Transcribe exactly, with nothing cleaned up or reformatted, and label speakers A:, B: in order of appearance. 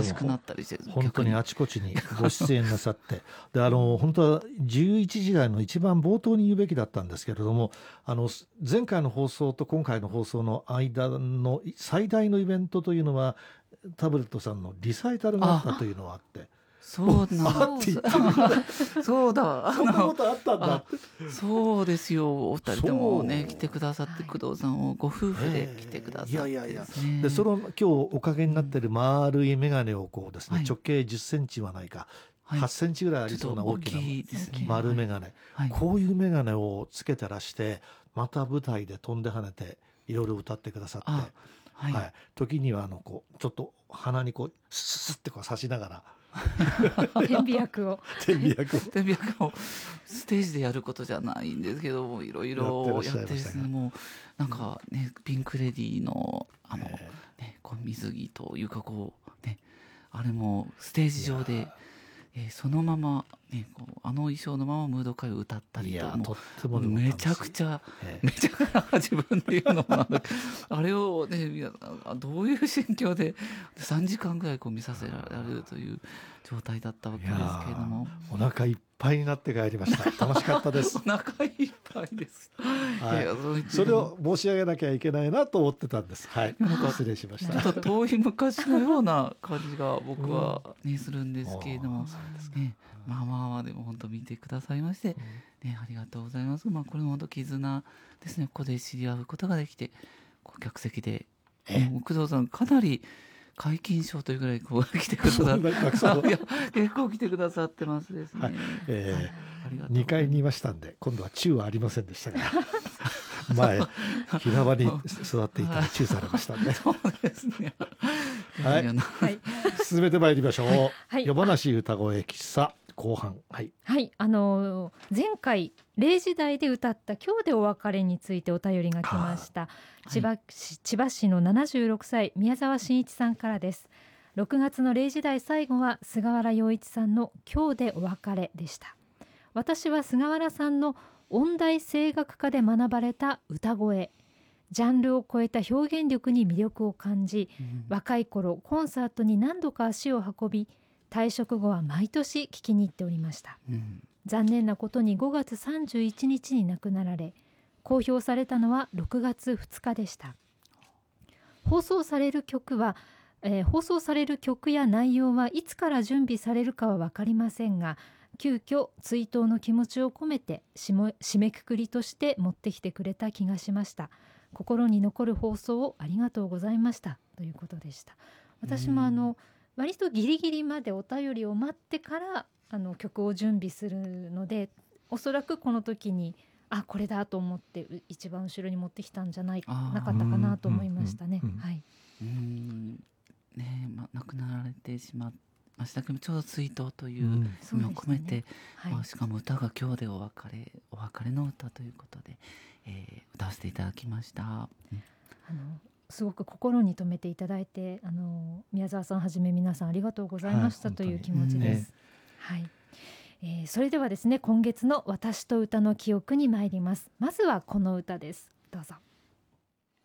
A: 優しくなったりして、
B: 本当にあちこちにご出演なさってであの本当はじゅういちじ台の一番冒頭に言うべきだったんですけれども、あの前回の放送と今回の放送の間の最大のイベントというのはタブレットさんのリサイタルがあったというのはあって、
A: そうなん
B: って言って
A: だそうだ
B: そんなことあったんだ。
A: そうですよ、お二人ともね
B: そう
A: 来てくださって、工藤さんをご夫婦で来てくださって、
B: えーいやいやいや
A: ですね。
B: でその今日おかげになっている丸い眼鏡をこうですね、
A: はい
B: 直径じゅっセンチはないか、
A: はい
B: はちセンチぐらいありそうな大き
A: ちょっと大きいです
B: な
A: ね
B: 丸眼鏡、
A: はい
B: こういう眼鏡をつけてらしてまた舞台で飛んで跳ねていろいろ歌ってくださって、
A: あはい、
B: はい、時にはあのこうちょっと鼻にこうスッスッってこう差しながら
C: 天秤役を
B: 天秤役を
A: 天秤役をステージでやることじゃないんですけども、いろいろやってですね、もうなんかねピンクレディーのあの、
B: え
A: ね、こう水着というかこうね、あれもステージ上で、えーそのまま、ね、こうあの衣装のままムード歌謡を歌ったりと、もう
B: いやとってもでも
A: めちゃくちゃ、
B: ええ
A: めちゃくちゃ自分で言うのもなんだけどあれをねみんなあどういう心境でさんじかんぐらいこう見させられるという状態だったわけですけれども、
B: お腹いっぱいになって帰りました楽しかったです
A: お腹いっぱいです、
B: はい
A: いやそう言って
B: それを申し上げなきゃいけないなと思ってたんです。はい、失礼しました。
A: ちょっと遠い昔のような感じが僕は、ね、するんですけれども、ね、まあまあまあでも本当見てくださいまして、ね、ありがとうございます。まあこれも本当絆ですね。ここで知り合うことができて、こう客席で、もう工藤さんかなり皆勤賞というぐらいこう来てくださって、いや結構来てくださってますですね。
B: はいえー
A: はいありがとうございます。
B: にかいにいましたんで今度は中はありませんでしたが前平場に座っていたら中されましたんで
A: そうですね。
B: はい
A: いやな
C: はい
B: 進めてまいりましょう、
C: はい
B: 夜話歌声喫茶後半。はい
C: はいあのー前回れいじ台で歌った今日でお別れについてお便りが来ました。千葉市、千葉市のななじゅうろくさい宮沢真一さんからです。ろくがつのれいじ台最後は菅原洋一さんの今日でお別れでした。私は菅原さんの音大声楽科で学ばれた歌声、ジャンルを超えた表現力に魅力を感じ、
A: うん
C: 若い頃コンサートに何度か足を運び、退職後は毎年聴きに行っておりました。
A: うん
C: 残念なことにごがつさんじゅういちにちに亡くなられ、公表されたのはろくがつふつかでした。放送される曲は、えー放送される曲や内容はいつから準備されるかは分かりませんが、急遽追悼の気持ちを込めてしも締めくくりとして持ってきてくれた気がしました。心に残る放送をありがとうございましたということでした。私もあの割とギリギリまでお便りを待ってからあの曲を準備するので、おそらくこの時にあこれだと思ってう一番後ろに持ってきたんじゃない
A: あー
C: なかったかなと思いましたね。
B: うんうんうん
C: はい、
A: うーんねえ、ま、亡くなられてしまいましたけど、ちょうど追悼といううん意味を込めて、
C: はい
A: まあ、しかも歌が今日でお別れお別れの歌ということで、えー歌わせていただきました。うん
C: あのすごく心に留めていただいて、あの宮沢さんはじめ皆さんありがとうございました、
B: はい
C: という気持ちです。
B: ね
C: はいえーそれではですね、今月の私と歌の記憶に参ります。まずはこの歌です。どうぞ。